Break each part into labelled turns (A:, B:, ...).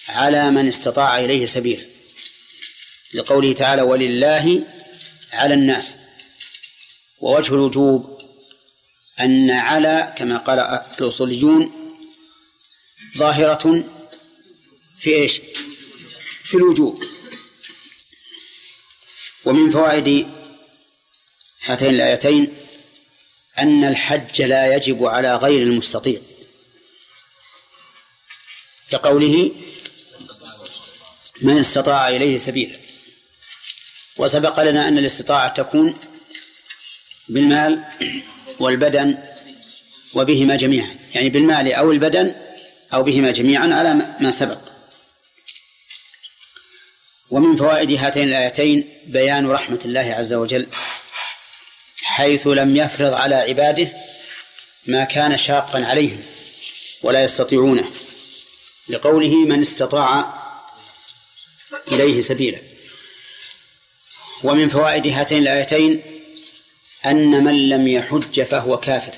A: على من استطاع إليه سبيلا، لقوله تعالى ولله على الناس. ووجه الوجوب أن على كما قال الأصوليون ظاهرة في إيش؟ في الوجوب. ومن فوائد هاتين الآيتين أن الحج لا يجب على غير المستطيع، لقوله من استطاع إليه سبيلا. وسبق لنا أن الاستطاعة تكون بالمال والبدن وبهما جميعا، يعني بالمال أو البدن أو بهما جميعا على ما سبق. ومن فوائد هاتين الآيتين بيان رحمة الله عز وجل، حيث لم يفرض على عباده ما كان شاقا عليهم ولا يستطيعونه، لقوله من استطاع إليه سبيلا. ومن فوائد هاتين الآيتين أن من لم يحج فهو كافر،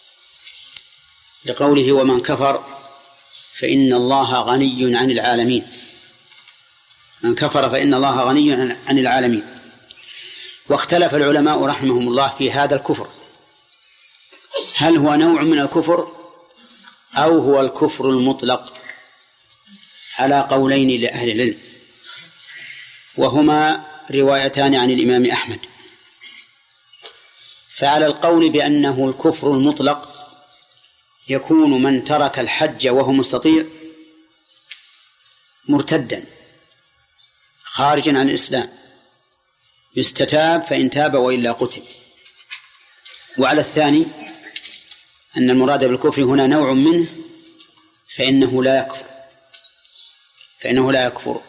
A: لقوله ومن كفر فإن الله غني عن العالمين. من كفر فإن الله غني عن العالمين. واختلف العلماء رحمهم الله في هذا الكفر، هل هو نوع من الكفر أو هو الكفر المطلق، على قولين لأهل العلم، وهما روايتان عن الإمام أحمد. فعلى القول بأنه الكفر المطلق يكون من ترك الحج وهو مستطيع مرتدا خارجا عن الإسلام، يستتاب فإن تاب وإلا قتل. وعلى الثاني أن المراد بالكفر هنا نوع منه فإنه لا يكفر.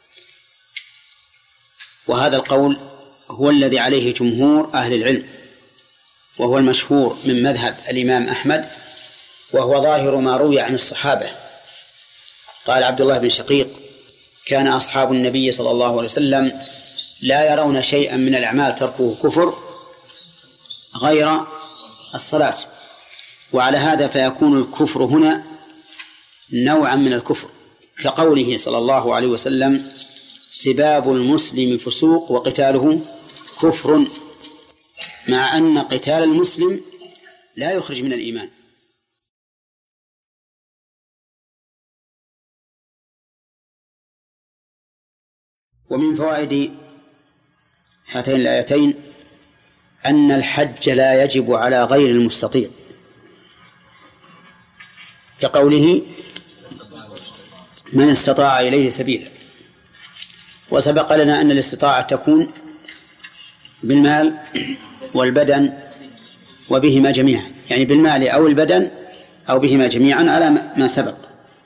A: وهذا القول هو الذي عليه جمهور أهل العلم، وهو المشهور من مذهب الإمام أحمد، وهو ظاهر ما روي عن الصحابة. قال عبد الله بن شقيق كان أصحاب النبي صلى الله عليه وسلم لا يرون شيئا من الأعمال تركه كفر غير الصلاة. وعلى هذا فيكون الكفر هنا نوعا من الكفر، كقوله صلى الله عليه وسلم سباب المسلم فسوق وقتاله كفر، مع أن قتال المسلم لا يخرج من الإيمان. ومن فوائد هاتين الآيتين أن الحج لا يجب على غير المستطيع، لقوله من استطاع إليه سبيلا. وسبق لنا أن الاستطاعة تكون بالمال والبدن وبهما جميعا، يعني بالمال أو البدن أو بهما جميعا على ما سبق.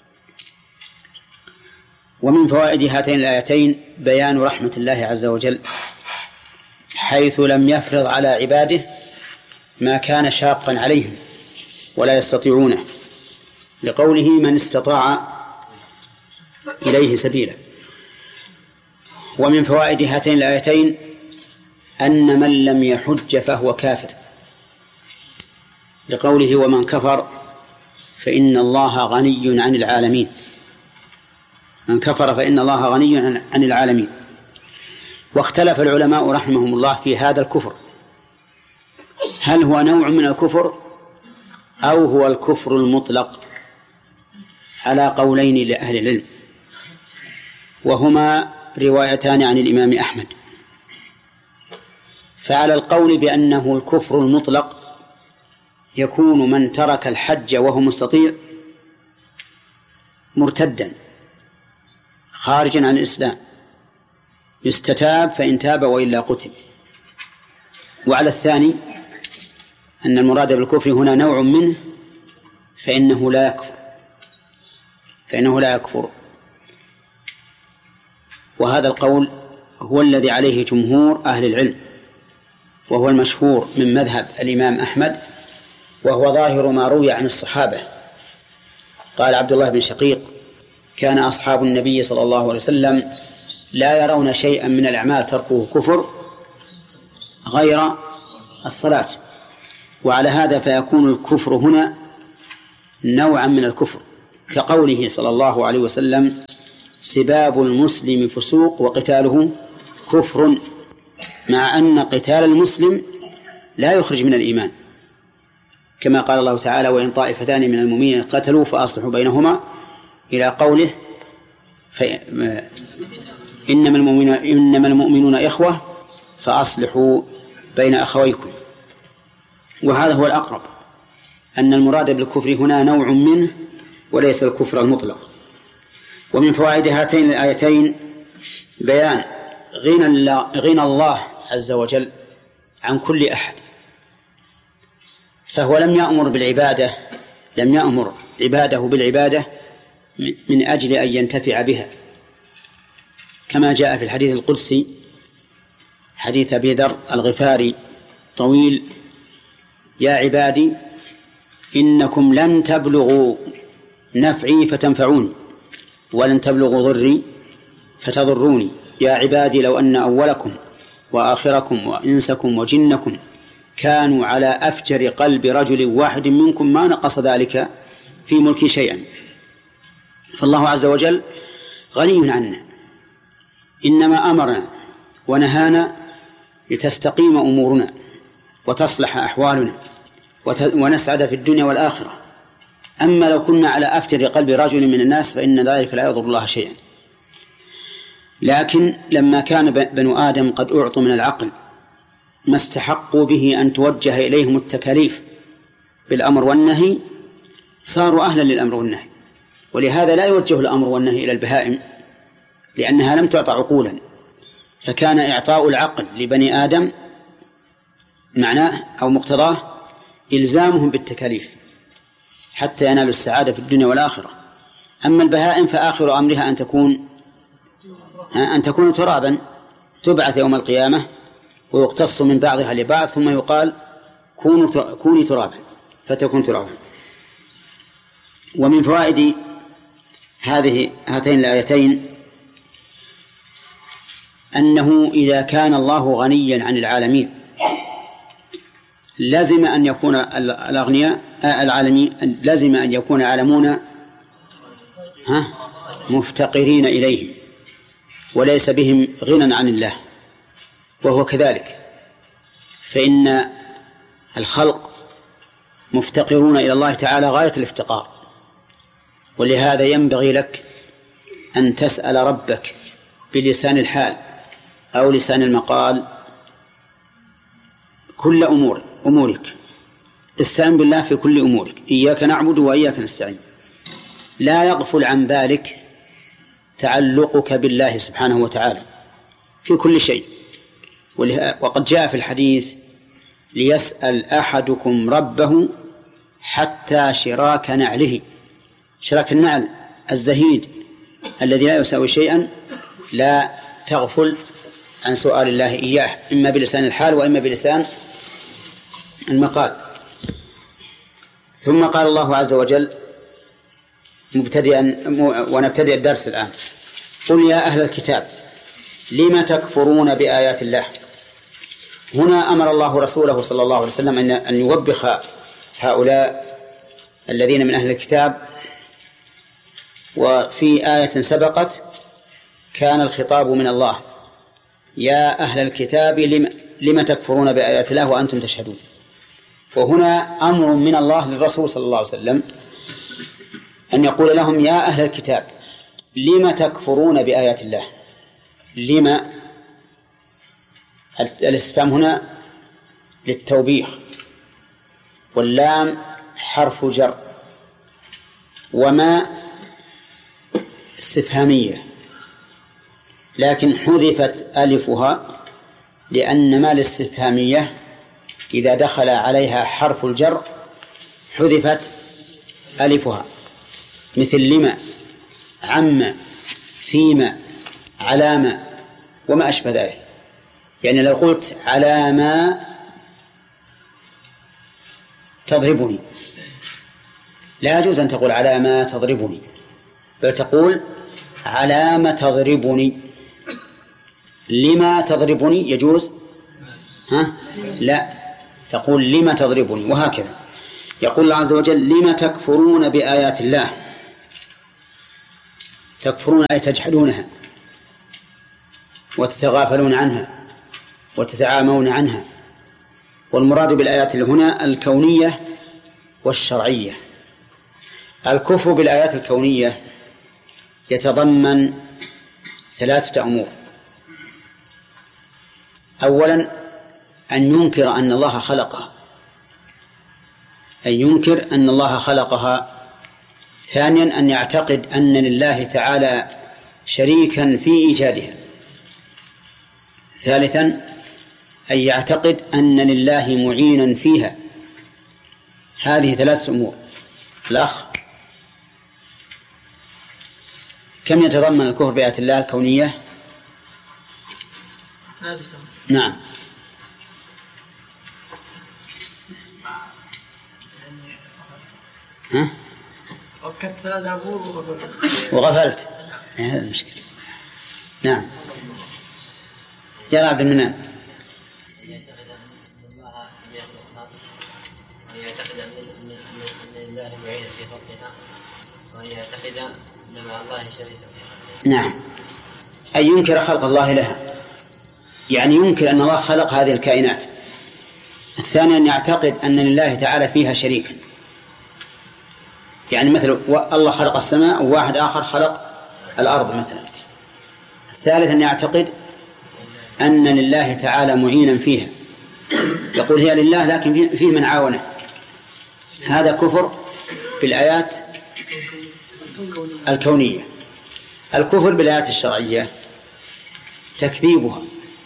A: ومن فوائد هاتين الآيتين بيان رحمة الله عز وجل، حيث لم يفرض على عباده ما كان شاقا عليهم ولا يستطيعونه، لقوله من استطاع إليه سبيلا. ومن فوائد هاتين الآيتين أن من لم يحج فهو كافر، لقوله ومن كفر فإن الله غني عن العالمين. من كفر فإن الله غني عن العالمين. واختلف العلماء رحمهم الله في هذا الكفر، هل هو نوع من الكفر أو هو الكفر المطلق، على قولين لأهل العلم، وهما روايتان عن الإمام أحمد. فعلى القول بأنه الكفر المطلق يكون من ترك الحج وهو مستطيع مرتدا خارجا عن الإسلام، يستتاب فإن تاب وإلا قتل. وعلى الثاني أن المراد بالكفر هنا نوع منه فإنه لا يكفر. وهذا القول هو الذي عليه جمهور أهل العلم، وهو المشهور من مذهب الإمام أحمد، وهو ظاهر ما روي عن الصحابة. قال عبد الله بن شقيق كان أصحاب النبي صلى الله عليه وسلم لا يرون شيئا من الأعمال تركه كفر غير الصلاة. وعلى هذا فيكون الكفر هنا نوعا من الكفر، كقوله صلى الله عليه وسلم سباب المسلم فسوق وقتاله كفر، مع أن قتال المسلم لا يخرج من الإيمان، كما قال الله تعالى: وإن طائفتان من المؤمنين قتلوا فأصلحوا بينهما، إلى قوله: إنما المؤمنون إخوة فأصلحوا بين أخويكم. وهذا هو الأقرب، أن المراد بالكفر هنا نوع منه وليس الكفر المطلق. ومن فوائد هاتين الآيتين بيان غنى الله عز وجل عن كل أحد، فهو لم يأمر عباده بالعبادة من أجل أن ينتفع بها، كما جاء في الحديث القدسي، حديث أبي ذر الغفاري طويل: يا عبادي إنكم لن تبلغوا نفعي فتنفعوني ولن تبلغوا ضري فتضروني. يا عبادي لو أن أولكم وآخركم وإنسكم وجنكم كانوا على أفجر قلب رجل واحد منكم ما نقص ذلك في ملكي شيئا. فالله عز وجل غني عنا، إنما أمرنا ونهانا لتستقيم أمورنا وتصلح أحوالنا ونسعد في الدنيا والآخرة. أما لو كنا على أفجر قلب رجل من الناس فإن ذلك لا يضر الله شيئا. لكن لما كان بنو آدم قد أعطوا من العقل ما استحقوا به أن توجه إليهم التكاليف بالأمر والنهي، صاروا أهلا للأمر والنهي. ولهذا لا يوجه الأمر والنهي إلى البهائم، لأنها لم تعطى عقولا، فكان إعطاء العقل لبني آدم معناه أو مقتضاه إلزامهم بالتكاليف حتى ينالوا السعادة في الدنيا والآخرة. أما البهائم فآخر أمرها أن تكون ترابا، تبعث يوم القيامة ويقتص من بعضها لبعض، ثم يقال كوني ترابا فتكون ترابا. ومن فوائد هاتين الآيتين أنه إذا كان الله غنيا عن العالمين لازم أن يكون الأغنياء العالمين لازم أن يكون العالمون مفتقرين إليهم وليس بهم غنى عن الله، وهو كذلك، فإن الخلق مفتقرون إلى الله تعالى غاية الافتقار. ولهذا ينبغي لك أن تسأل ربك بلسان الحال أو لسان المقال كل أمورك، استعن بالله في كل أمورك، إياك نعبد وإياك نستعين. لا يغفل عن ذلك تعلقك بالله سبحانه وتعالى في كل شيء. وقد جاء في الحديث: ليسأل أحدكم ربه حتى شراك نعله. شراك النعل الزهيد الذي لا يساوي شيئا لا تغفل عن سؤال الله إياه، إما بلسان الحال وإما بلسان المقال. ثم قال الله عز وجل ونبتدئ الدرس الآن: قل يا أهل الكتاب لم تكفرون بآيات الله. هنا أمر الله رسوله صلى الله عليه وسلم أن يوبخ هؤلاء الذين من أهل الكتاب. وفي آية سبقت كان الخطاب من الله: يا أهل الكتاب لم تكفرون بآيات الله وأنتم تشهدون. وهنا أمر من الله للرسول صلى الله عليه وسلم أن يقول لهم: يا أهل الكتاب لم تكفرون بآيات الله. لم الاستفهام هنا للتوبيخ، واللام حرف جر، وما استفهامية، لكن حذفت ألفها لأن ما الاستفهامية إذا دخل عليها حرف الجر حذفت ألفها، مثل لما، عما، فيما، علامة وما أشبه ذلك. يعني لو قلت على ما تضربني لا يجوز أن تقول على ما تضربني، بل تقول على ما تضربني. لما تضربني يجوز؟ لا، تقول لما تضربني. وهكذا يقول الله عز وجل: لما تكفرون بآيات الله. تكفرون أي تجحدونها وتتغافلون عنها وتتعامون عنها. والمراد بالآيات هنا الكونية والشرعية. الكفر بالآيات الكونية يتضمن 3 أمور. أولا أن ينكر أن الله خلقها، أن ينكر أن الله خلقها. ثانيا أن يعتقد أن لله تعالى شريكا في إيجادها. ثالثا أن يعتقد أن لله معينا فيها. هذه 3 أمور. الأخ، كم يتضمن الكفر بآيات الله الكونية؟ نعم. ها؟
B: وكت 3 أمور
A: وغفلت. هذا المشكلة. نعم. يا عبد المنان.
C: يعتقد أن لله معين في خلقها، وأن يعتقد أن مع الله شريكا في خلقها.
A: نعم، أي ينكر خلق الله لها، يعني ينكر أن الله خلق هذه الكائنات. الثاني أن يعتقد أن لله تعالى فيها شريكا، يعني مثل الله خلق السماء وواحد آخر خلق الأرض مثلا. الثالث أن يعتقد أن لله تعالى معينا فيها، يقول هي لله لكن فيه من عاونه. هذا كفر بالآيات الكونية. الكفر بالآيات الشرعية تكذيبها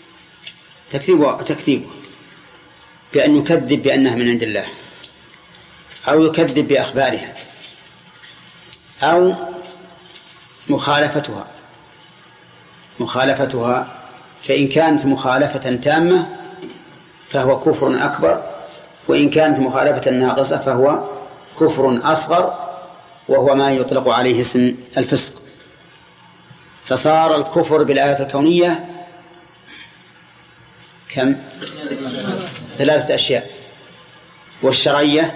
A: بأن يكذب بأنها من عند الله، أو يكذب بأخبارها، أو مخالفتها. فإن كانت مخالفة تامة فهو كفر أكبر، وإن كانت مخالفة ناقصة فهو كفر أصغر، وهو ما يطلق عليه اسم الفسق. فصار الكفر بالآيات الكونية كم؟ 3 أشياء. والشرعية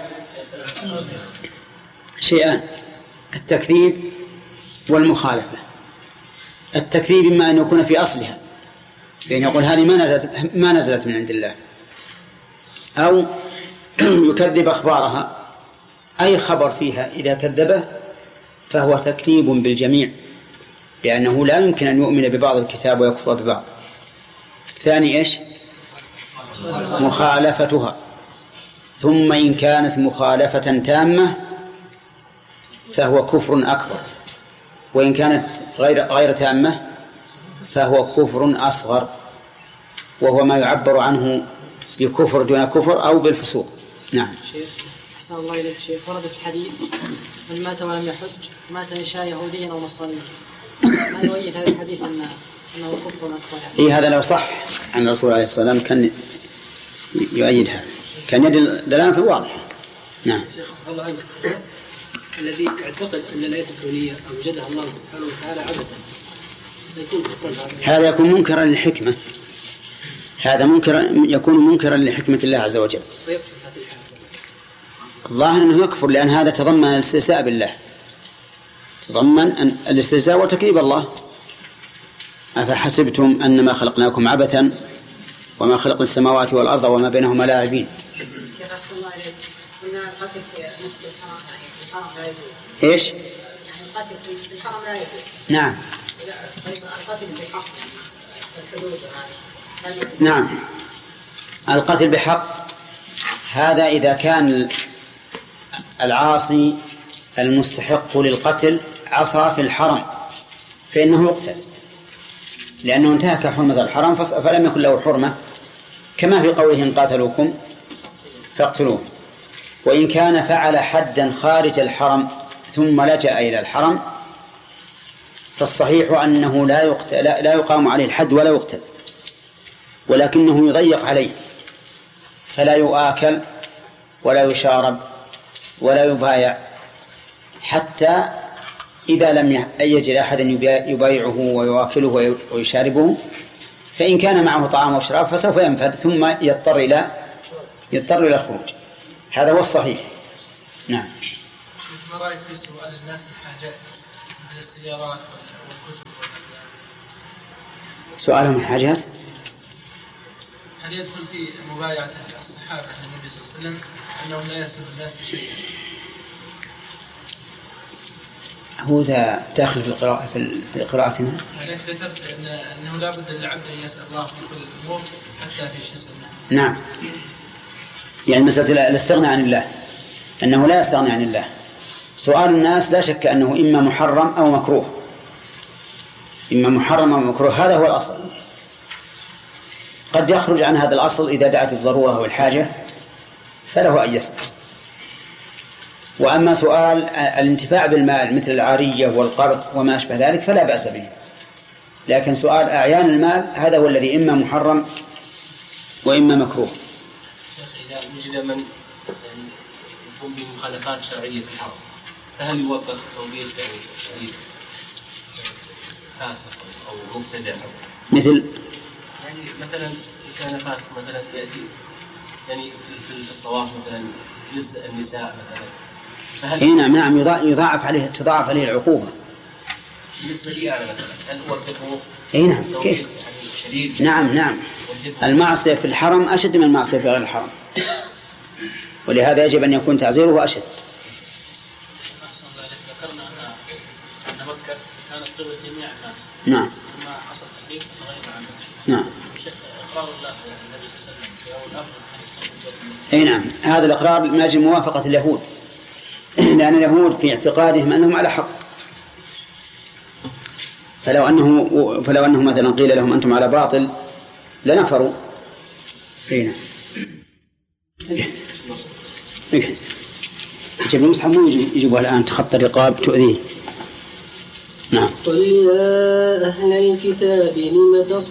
A: شيئان: التكذيب والمخالفة. التكذيب إما أن يكون في أصلها، يعني يقول هذه ما نزلت من عند الله، أو يكذب أخبارها، أي خبر فيها إذا كذبه فهو تكذيب بالجميع، لأنه لا يمكن أن يؤمن ببعض الكتاب ويكفر ببعض. الثاني إيش؟ مخالفتها. ثم إن كانت مخالفة تامة فهو كفر أكبر، وإن كانت غير تامة فهو كفر أصغر، وهو ما يعبر عنه بكفر دون كفر أو بالفسوق. نعم.
D: شيخ أحسن الله إليك شيخ، ورد في الحديث من مات ولم يحج مات إن شاء يهوديا أو نصرانيا. ما يؤيد هذا الحديث أنه كفر أكبر؟
A: إيه، هذا لو صح عن الرسول عليه الصلاة والسلام كان يؤيد هذا، كان يد دلالة واضحة. نعم.
B: شيخ الله عنك، الذي يعتقد أن الآية الكونية أوجدها الله سبحانه وتعالى عبدا يكون كفرا.
A: هذا يكون منكرا للحكمة، هذا يكون منكرا لحكمة الله عز وجل. الظاهر أنه يكفر، لأن هذا تضمن الاستهزاء بالله، تضمن الاستهزاء وتكذيب الله. أفحسبتم أنما خلقناكم عبثا وما خلقنا السماوات والأرض وما بينهما لاعبين.
D: شيخ أحسن الله إليك، قلنا القتل في مسجد الحرام، يعني في الحرم لا يجوز.
A: إيش؟
D: يعني القتل في الحرم لا يجوز.
A: نعم.
D: طيب القتل بحق الحدود هذه.
A: نعم، القتل بحق هذا إذا كان العاصي المستحق للقتل عصى في الحرم فإنه يقتل، لأنه انتهك حرمة الحرم فلم يكن له حرمة، كما في قوله إن قاتلوكم فاقتلوه. وإن كان فعل حدا خارج الحرم ثم لجأ إلى الحرم فالصحيح أنه لا يقام عليه الحد ولا يقتل، ولكنه يضيق عليه، فلا يؤكل ولا يشارب ولا يبايع، حتى إذا لم يجد أحد يبايعه ويواكله ويشاربه، فإن كان معه طعام وشراب فسوف ينفد ثم يضطر إلى الخروج. هذا هو الصحيح. نعم.
B: ما رأيك في سؤال الناس الحاجات
E: مثل السيارات والكتب.
A: سؤالهم الحاجات.
E: هل يدخل في مبايعة الصحابة النبي صلى الله عليه وسلم أنهم لا يسأل الناس بشيء؟
A: هو ذا داخل في القراءة في قراءتنا.
E: لكن ذكرت أنه لا بد للعبد أن يسأل الله في كل الأمور حتى في شيء.
A: نعم، يعني مسألة الاستغناء عن الله، أنه لا يستغني عن الله. سؤال الناس لا شك أنه إما محرم أو مكروه، إما محرم أو مكروه، هذا هو الأصل. قد يخرج عن هذا الأصل إذا دعت الضرورة والحاجة فله أن يسأل. وأما سؤال الانتفاع بالمال مثل العارية والقرض وما أشبه ذلك فلا بأس به، لكن سؤال أعيان المال هذا هو الذي إما محرم وإما مكروه.
F: إذا وجد من يقوم بمخالفات شرعية في الحرم فهل يوقف توبيخ شديد فاسق أو مبتدع؟
A: مثل
F: يعني مثلا كان فاسق مثلا يأتي يعني في الطواف مثلا يلز النساء مثلا،
A: فهل نعم تضاعف عليه العقوبة.
F: بالنسبة لي أنا مثلا هل أوقفه؟
A: نعم، كيف؟
F: يعني شديد.
A: نعم، المعصية في الحرم أشد من المعصية في غير الحرم، ولهذا يجب أن يكون تعزيره أشد.
E: ذكرنا أن مكة كانت قبلة جميع الناس.
A: نعم.
E: ما حصل تحريف تغير عنه.
A: نعم.
E: إقرار الله النبي صلى الله عليه وسلم في أول الأمر
A: نعم، هذا الإقرار من أجل موافقة اليهود، لأن اليهود في اعتقادهم أنهم على حق، فلو أنه مثلا قيل لهم أنتم على باطل لنفروا. نعم. يجب المصحف مو يجيبه الآن تخطى الرقاب تؤذيه. نعم.
G: قل يا أهل الكتاب لم